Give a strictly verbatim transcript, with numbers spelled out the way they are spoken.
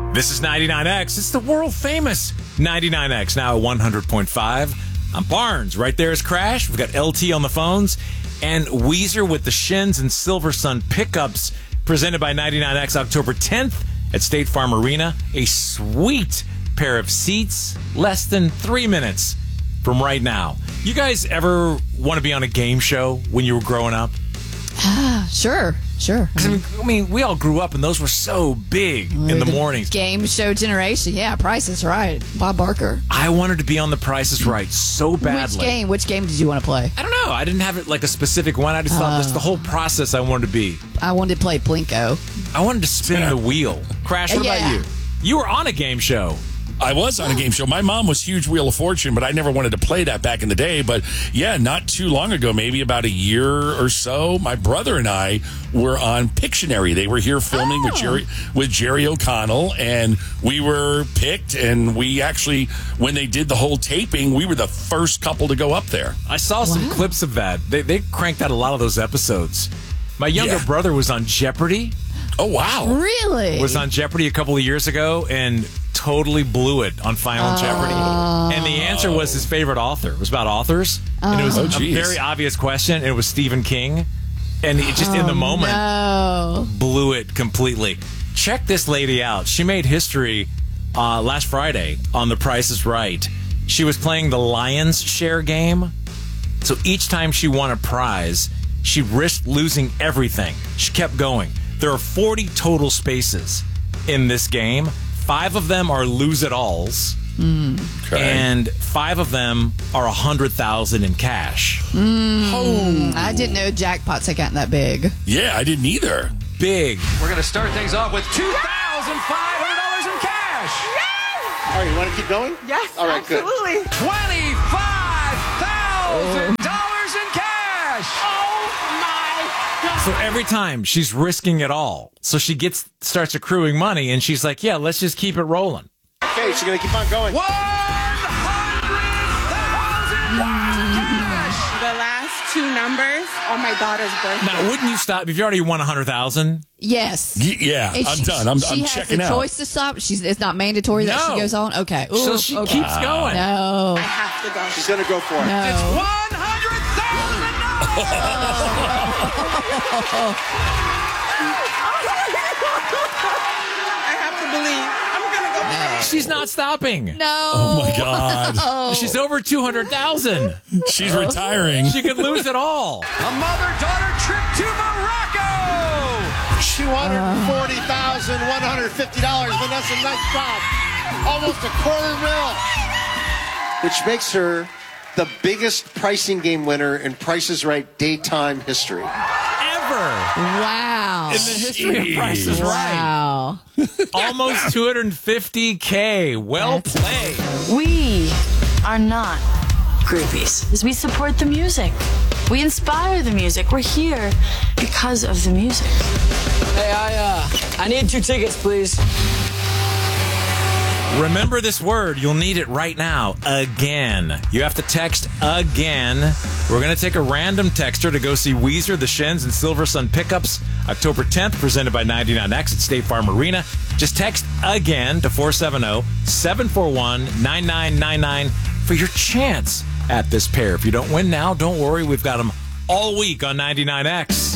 This is ninety-nine X. It's the world famous ninety-nine X, now at one hundred point five. I'm Barnes. Right there is Crash. We've got L T on the phones. And Weezer with the Shins and Silver Sun pickups presented by ninety-nine X October tenth at State Farm Arena. A sweet pair of seats, less than three minutes from right now. You guys ever want to be on a game show when you were growing up? Sure, sure. I mean, I mean, we all grew up, and those were so big in the, the mornings. Game show generation. Yeah, Price is Right. Bob Barker. I wanted to be on The Price is Right so badly. Which game? Which game did you want to play? I don't know. I didn't have it like a specific one. I just thought this the whole process I wanted to be. I wanted to play Plinko. I wanted to spin the wheel. Crash, what Yeah. about you? You were on a game show. I was on a game show. My mom was huge Wheel of Fortune, but I never wanted to play that back in the day. But yeah, not too long ago, maybe about a year or so, my brother and I were on Pictionary. They were here filming Oh. with Jerry with Jerry O'Connell, and we were picked. And we actually, when they did the whole taping, we were the first couple to go up there. I saw some Wow. clips of that. They, they cranked out a lot of those episodes. My younger Yeah. brother was on Jeopardy. Oh, wow. Really? Was on Jeopardy a couple of years ago and totally blew it on Final Jeopardy. And the answer was his favorite author. It was about authors. And it was Oh, a geez. very obvious question. And it was Stephen King. And it just in the moment Oh. blew it completely. Check this lady out. She made history uh, last Friday on The Price is Right. She was playing the Lion's Share game. So each time she won a prize, she risked losing everything. She kept going. There are forty total spaces in this game. Five of them are lose-it-alls, Okay. and five of them are one hundred thousand dollars in cash. oh. I didn't know jackpots had gotten that big. Yeah, I didn't either. Big. We're going to start things off with two thousand five hundred dollars in cash. All right, you want to keep going? Yes, All right, absolutely. twenty-five thousand dollars in cash. Oh my God. So every time she's risking it all. So she gets starts accruing money, and she's like, yeah, let's just keep it rolling. good. Okay, she's going to keep on going. one hundred thousand dollars in cash. The last two numbers on my daughter's birthday. Now, wouldn't you stop if you already won one hundred thousand dollars? Yes. Y- yeah, If I'm she- done. I'm, she I'm has checking the out. choice to stop. She's it's not mandatory that No. she goes on. Okay. So Ooh, she okay. keeps going. No. I have to go. She's going to go for it. No. It's one hundred thousand dollars. I have to believe. I'm going to go. She's not stopping. No. Oh, my God. She's over two hundred thousand dollars. She's retiring. She could lose it all. A mother-daughter trip to Morocco. two hundred forty thousand one hundred fifty dollars. Vanessa, nice job. Almost a quarter mil. Which makes her the biggest pricing game winner in Price is Right daytime history. Ever. Wow. In the history of Price is Right. Wow. Almost two hundred fifty K. Well played. We are not groupies. We support the music. We inspire the music. We're here because of the music. Hey, I, uh, I need two tickets, please. Remember this word. You'll need it right now. Again. You have to text again. We're going to take a random texter to go see Weezer, the Shins, and Silver Sun pickups October tenth, presented by ninety-nine X at State Farm Arena. Just text again to four seven zero, seven four one, nine nine nine nine for your chance at this pair. If you don't win now, don't worry. We've got them all week on ninety-nine X.